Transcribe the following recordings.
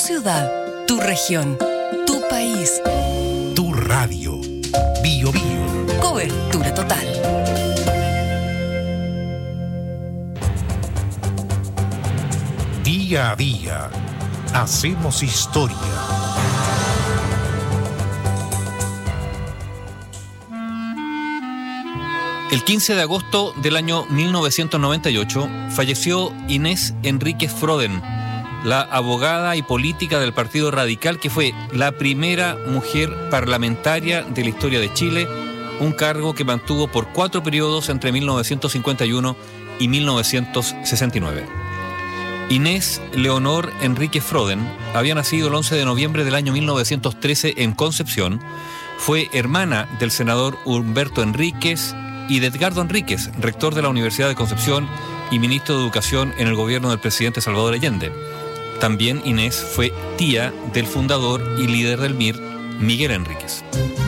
ciudad, tu región, tu país. Tu radio. Bio Bio. Cobertura total. Día a día, hacemos historia. El 15 de agosto del año 1998 falleció Inés Enríquez Froden, la abogada y política del Partido Radical, que fue la primera mujer parlamentaria de la historia de Chile, un cargo que mantuvo por 4 periodos entre 1951 y 1969. Inés Leonor Enríquez Froden había nacido el 11 de noviembre del año 1913 en Concepción, fue hermana del senador Humberto Enríquez y de Edgardo Enríquez, rector de la Universidad de Concepción y ministro de Educación en el gobierno del presidente Salvador Allende. También Inés fue tía del fundador y líder del MIR, Miguel Enríquez.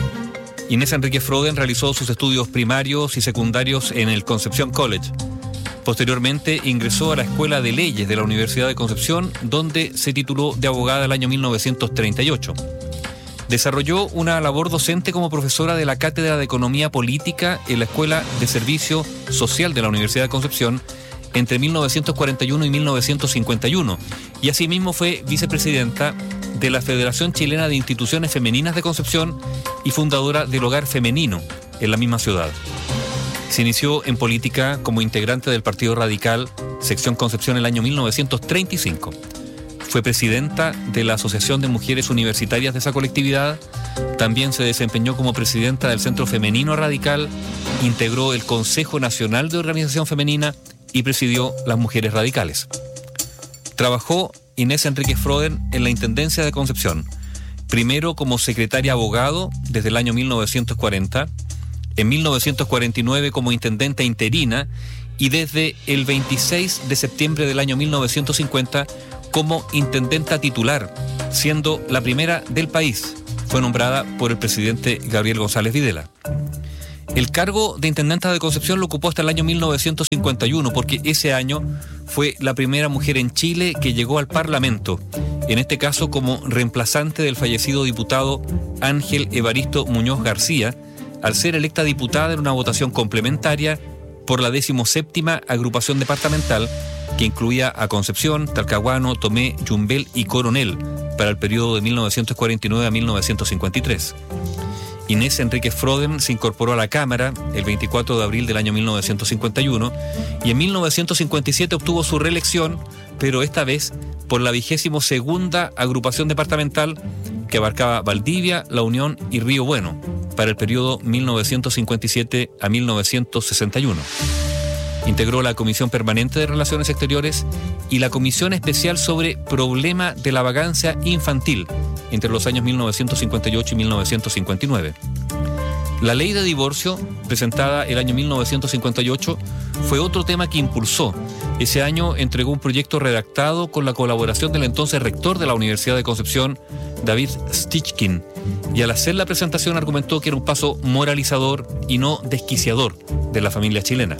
Inés Enríquez Froden realizó sus estudios primarios y secundarios en el Concepción College. Posteriormente ingresó a la Escuela de Leyes de la Universidad de Concepción, donde se tituló de abogada el año 1938. Desarrolló una labor docente como profesora de la Cátedra de Economía Política en la Escuela de Servicio Social de la Universidad de Concepción entre 1941 y 1951, y asimismo fue vicepresidenta de la Federación Chilena de Instituciones Femeninas de Concepción y fundadora del Hogar Femenino en la misma ciudad. Se inició en política como integrante del Partido Radical, sección Concepción, en el año 1935. Fue presidenta de la Asociación de Mujeres Universitarias de esa colectividad. También se desempeñó como presidenta del Centro Femenino Radical, integró el Consejo Nacional de Organización Femenina y presidió las Mujeres Radicales. Trabajó Inés Enríquez Froden en la Intendencia de Concepción, primero como secretaria abogado desde el año 1940, en 1949 como intendenta interina y desde el 26 de septiembre del año 1950 como intendenta titular, siendo la primera del país. Fue nombrada por el presidente Gabriel González Videla. El cargo de intendenta de Concepción lo ocupó hasta el año 1951, porque ese año fue la primera mujer en Chile que llegó al Parlamento, en este caso como reemplazante del fallecido diputado Ángel Evaristo Muñoz García, al ser electa diputada en una votación complementaria por la 17ª agrupación departamental, que incluía a Concepción, Talcahuano, Tomé, Yumbel y Coronel para el periodo de 1949 a 1953. Inés Enríquez Froden se incorporó a la Cámara el 24 de abril del año 1951 y en 1957 obtuvo su reelección, pero esta vez por la 22ª agrupación departamental, que abarcaba Valdivia, La Unión y Río Bueno, para el periodo 1957 a 1961. Integró la Comisión Permanente de Relaciones Exteriores y la Comisión Especial sobre Problema de la Vagancia Infantil entre los años 1958 y 1959. La ley de divorcio, presentada el año 1958, fue otro tema que impulsó. Ese año entregó un proyecto redactado con la colaboración del entonces rector de la Universidad de Concepción, David Stichkin, y al hacer la presentación argumentó que era un paso moralizador y no desquiciador de la familia chilena.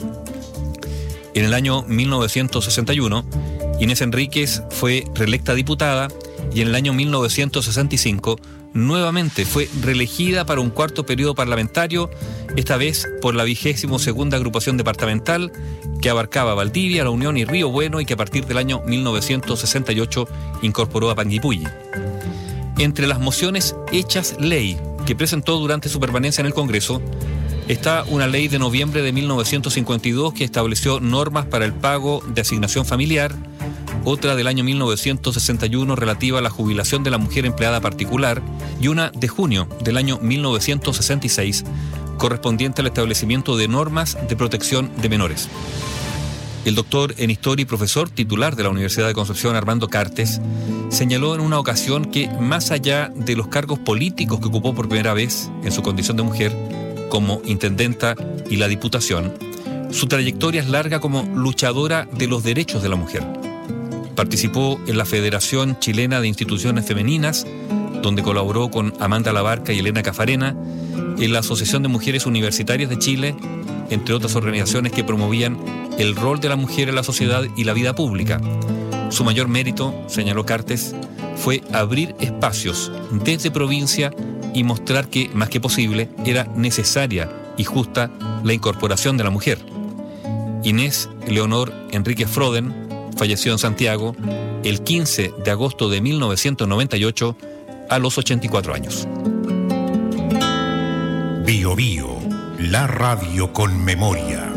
En el año 1961, Inés Enríquez fue reelecta diputada y en el año 1965 nuevamente fue reelegida para un 4º periodo parlamentario, esta vez por la 22ª agrupación departamental, que abarcaba Valdivia, La Unión y Río Bueno, y que a partir del año 1968 incorporó a Panguipulli. Entre las mociones hechas ley que presentó durante su permanencia en el Congreso está una ley de noviembre de 1952 que estableció normas para el pago de asignación familiar, otra del año 1961 relativa a la jubilación de la mujer empleada particular y una de junio del año 1966 correspondiente al establecimiento de normas de protección de menores. El doctor en Historia y profesor titular de la Universidad de Concepción, Armando Cartes, señaló en una ocasión que, más allá de los cargos políticos que ocupó por primera vez en su condición de mujer, como intendenta y la diputación, su trayectoria es larga como luchadora de los derechos de la mujer. Participó en la Federación Chilena de Instituciones Femeninas, donde colaboró con Amanda Labarca y Elena Cafarena, en la Asociación de Mujeres Universitarias de Chile, entre otras organizaciones que promovían el rol de la mujer en la sociedad y la vida pública. Su mayor mérito, señaló Cartes, fue abrir espacios desde provincia y mostrar que, más que posible, era necesaria y justa la incorporación de la mujer. Inés Leonor Enríquez Froden falleció en Santiago el 15 de agosto de 1998 a los 84 años. Bio Bio, la radio con memoria.